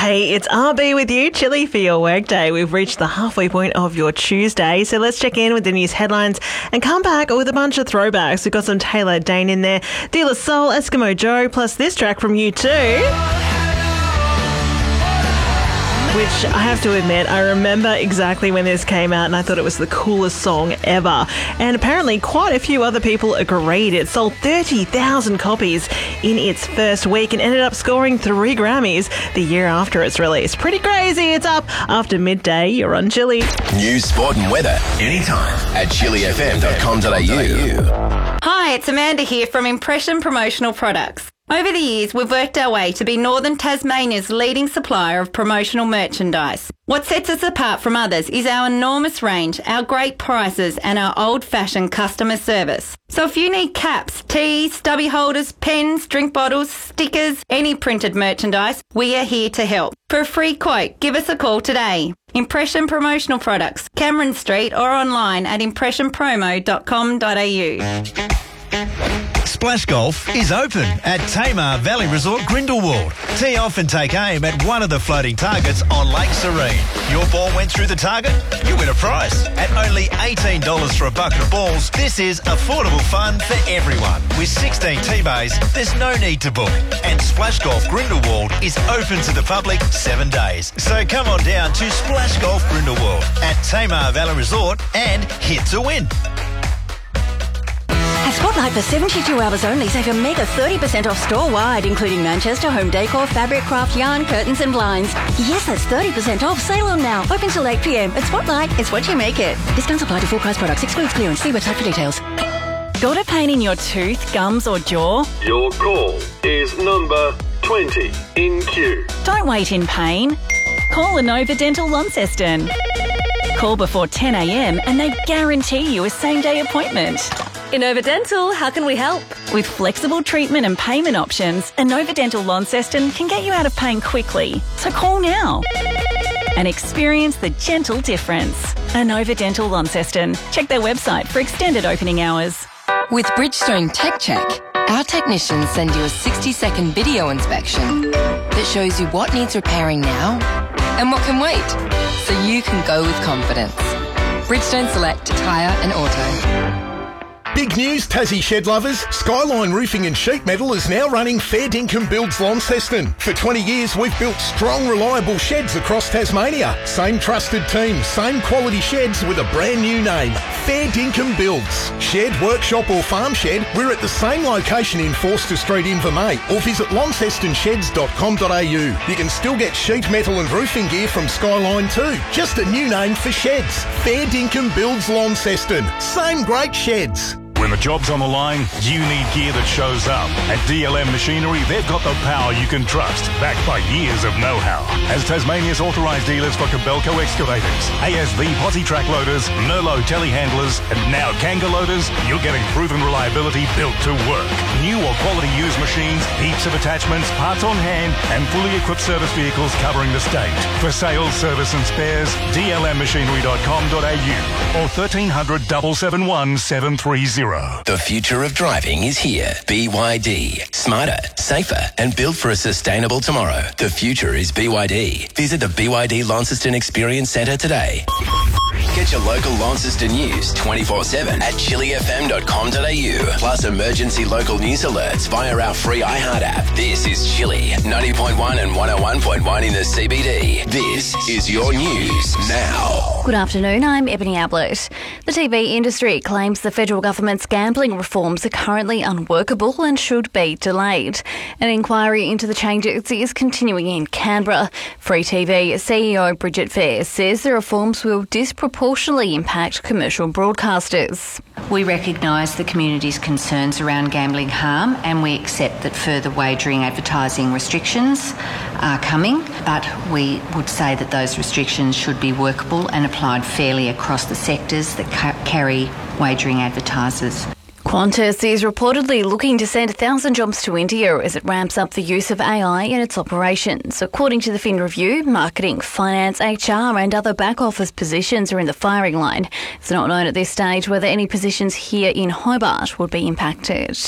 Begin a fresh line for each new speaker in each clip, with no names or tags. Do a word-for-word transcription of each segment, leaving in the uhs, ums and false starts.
Hey, it's R B with you, Chilly for your workday. We've reached the halfway point of your Tuesday, so let's check in with the news headlines and come back with a bunch of throwbacks. We've got some Taylor Dane in there, De La Soul, Eskimo Joe, plus this track from U two. Which I have to admit, I remember exactly when this came out and I thought it was the coolest song ever. And apparently quite a few other people agreed. It sold thirty thousand copies in its first week and ended up scoring three Grammys the year after its release. Pretty crazy. It's up after midday. You're on Chilly.
News, sport and weather anytime at chilly f m dot com dot a u.
Hi, it's Amanda here from Impression Promotional Products. Over the years, we've worked our way to be Northern Tasmania's leading supplier of promotional merchandise. What sets us apart from others is our enormous range, our great prices and our old-fashioned customer service. So if you need caps, tees, stubby holders, pens, drink bottles, stickers, any printed merchandise, we are here to help. For a free quote, give us a call today. Impression Promotional Products, Cameron Street or online at impression promo dot com dot a u.
Splash Golf is open at Tamar Valley Resort Grindelwald. Tee off and take aim at one of the floating targets on Lake Serene. Your ball went through the target, you win a prize. At only eighteen dollars for a bucket of balls, this is affordable fun for everyone. With sixteen tee bays, there's no need to book. And Splash Golf Grindelwald is open to the public seven days. So come on down to Splash Golf Grindelwald at Tamar Valley Resort and hit to win.
At Spotlight for seventy-two hours only, save a mega thirty percent off store-wide, including Manchester home decor, fabric, craft, yarn, curtains and blinds. Yes, that's thirty percent off. Sale on now. Open till eight p m. At Spotlight, it's what you make it. Discounts apply to full price products. Excludes clearance. See website for details.
Got a pain in your tooth, gums or jaw?
Your call is number twenty in queue.
Don't wait in pain. Call Inova Dental Launceston. Call before ten a m and they guarantee you a same-day appointment.
Inova Dental, how can we help?
With flexible treatment and payment options, Inova Dental Launceston can get you out of pain quickly. So call now and experience the gentle difference. Inova Dental Launceston. Check their website for extended opening hours.
With Bridgestone Tech Check, our technicians send you a sixty second video inspection that shows you what needs repairing now and what can wait, so you can go with confidence. Bridgestone Select Tyre and Auto.
Big news, Tassie shed lovers. Skyline Roofing and Sheet Metal is now running Fair Dinkum Builds Launceston. For twenty years, we've built strong, reliable sheds across Tasmania. Same trusted team, same quality sheds with a brand new name. Fair Dinkum Builds. Shed, workshop or farm shed, we're at the same location in Forster Street, Invermay, or visit launceston sheds dot com dot a u. You can still get sheet metal and roofing gear from Skyline too. Just a new name for sheds. Fair Dinkum Builds Launceston. Same great sheds.
When the job's on the line, you need gear that shows up. At D L M Machinery, they've got the power you can trust, backed by years of know-how. As Tasmania's authorised dealers for Cabelco excavators, A S V posi track loaders, Nerlo telehandlers, and now Kanga loaders, you're getting proven reliability built to work. New or quality used machines, heaps of attachments, parts on hand, and fully equipped service vehicles covering the state. For sales, service and spares, d l m machinery dot com dot a u or thirteen hundred, seven seven one, seven three zero.
The future of driving is here. B Y D. Smarter, safer, and built for a sustainable tomorrow. The future is B Y D. Visit the B Y D Launceston Experience Centre today. Get your local Launceston news twenty-four seven at chilly f m dot com dot a u. Plus emergency local news alerts via our free iHeart app. This is Chilly, ninety point one and one oh one point one in the C B D. This is your news now.
Good afternoon, I'm Ebony Ablett. The T V industry claims the federal government's gambling reforms are currently unworkable and should be delayed. An inquiry into the changes is continuing in Canberra. Free T V C E O Bridget Fair says the reforms will disproportionately impact commercial broadcasters.
We recognise the community's concerns around gambling harm and we accept that further wagering advertising restrictions are coming, but we would say that those restrictions should be workable and applied fairly across the sectors that ca- carry wagering advertisers.
Qantas is reportedly looking to send one thousand jobs to India as it ramps up the use of A I in its operations. According to the Fin Review, marketing, finance, H R and other back-office positions are in the firing line. It's not known at this stage whether any positions here in Hobart would be impacted.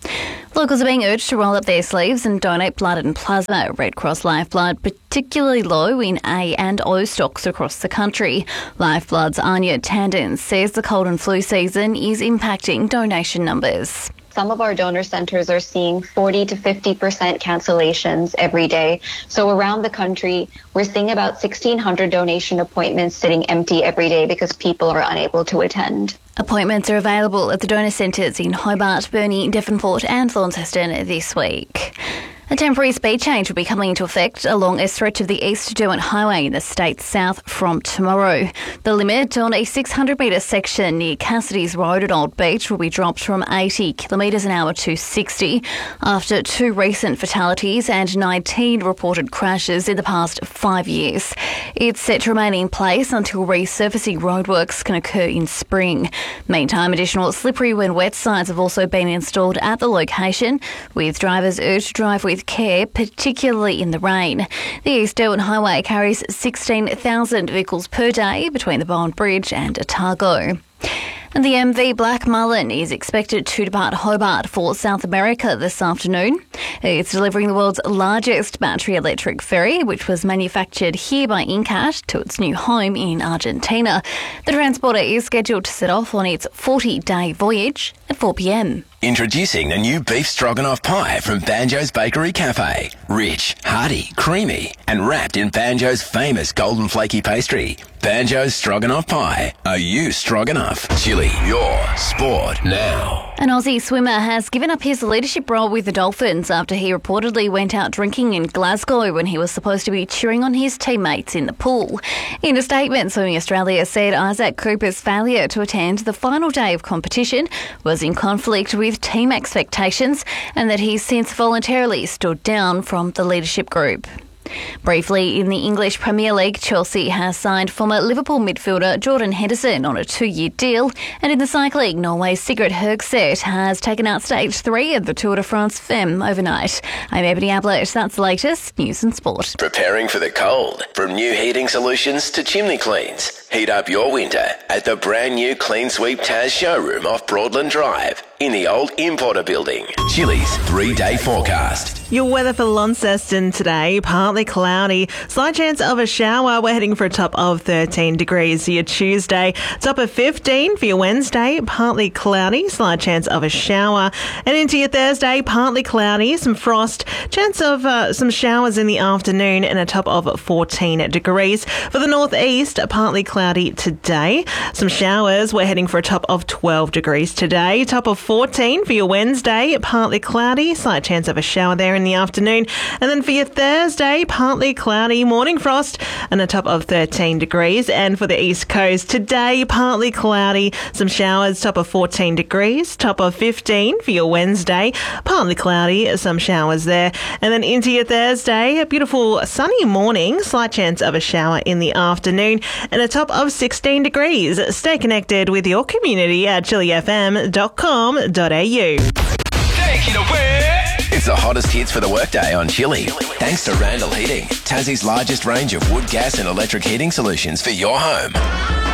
Locals are being urged to roll up their sleeves and donate blood and plasma. Red Cross Lifeblood particularly low in A and O stocks across the country. Lifeblood's Anya Tandon says the cold and flu season is impacting donation numbers.
Some of our donor centres are seeing forty to fifty percent cancellations every day. So around the country, we're seeing about sixteen hundred donation appointments sitting empty every day because people are unable to attend.
Appointments are available at the donor centres in Hobart, Burnie, Devonport and Launceston this week. A temporary speed change will be coming into effect along a stretch of the East Derwent Highway in the state's south from tomorrow. The limit on a six hundred metre section near Cassidy's Road at Old Beach will be dropped from eighty kilometres an hour to sixty after two recent fatalities and nineteen reported crashes in the past five years. It's set to remain in place until resurfacing roadworks can occur in spring. Meantime, additional slippery when wet signs have also been installed at the location, with drivers urged to drive with care, particularly in the rain. The East Derwent Highway carries sixteen thousand vehicles per day between the Bowen Bridge and Otago. And the M V Black Mullen is expected to depart Hobart for South America this afternoon. It's delivering the world's largest battery electric ferry, which was manufactured here by Incat, to its new home in Argentina. The transporter is scheduled to set off on its forty-day voyage at four p m.
Introducing the new beef stroganoff pie from Banjo's Bakery Cafe. Rich, hearty, creamy, and wrapped in Banjo's famous golden flaky pastry. Banjo's Stroganoff Pie. Are you stroganoff? Chili, your sport now.
An Aussie swimmer has given up his leadership role with the Dolphins after he reportedly went out drinking in Glasgow when he was supposed to be cheering on his teammates in the pool. In a statement, Swimming Australia said Isaac Cooper's failure to attend the final day of competition was in conflict with team expectations and that he's since voluntarily stood down from the leadership group. Briefly, in the English Premier League, Chelsea has signed former Liverpool midfielder Jordan Henderson on a two-year deal. And in the cycling, Norway's Sigrid Høgseth has taken out stage three of the Tour de France Femme overnight. I'm Ebony Ablett. That's the latest news and sport.
Preparing for the cold. From new heating solutions to chimney cleans. Heat up your winter at the brand new Clean Sweep Taz showroom off Broadland Drive in the old Importer building. Chili's three-day forecast.
Your weather for Launceston today, partly cloudy. Slight chance of a shower. We're heading for a top of thirteen degrees for your Tuesday. Top of fifteen for your Wednesday, partly cloudy. Slight chance of a shower. And into your Thursday, partly cloudy. Some frost. Chance of uh, some showers in the afternoon and a top of fourteen degrees. For the northeast, partly cloudy today. Some showers. We're heading for a top of twelve degrees today. Top of fourteen for your Wednesday, partly cloudy. Slight chance of a shower there in the afternoon. And then for your Thursday, partly cloudy, morning frost and a top of thirteen degrees. And for the East Coast, today, partly cloudy, some showers, top of fourteen degrees, top of fifteen for your Wednesday, partly cloudy, some showers there. And then into your Thursday, a beautiful sunny morning, slight chance of a shower in the afternoon and a top of sixteen degrees. Stay connected with your community at chili f m dot com dot a u.
Take it away! It's the hottest hits for the workday on Chili. Thanks to Randall Heating, Tassie's largest range of wood, gas and electric heating solutions for your home.